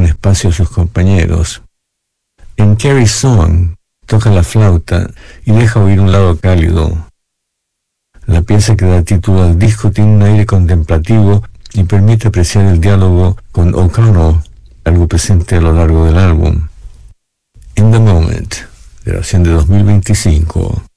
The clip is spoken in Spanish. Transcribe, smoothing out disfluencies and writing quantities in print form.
espacio a sus compañeros. En Carrie's Song toca la flauta y deja oír un lado cálido. La pieza que da título al disco tiene un aire contemplativo y permite apreciar el diálogo con O'Connell, algo presente a lo largo del álbum. In the Moment, grabación de 2025.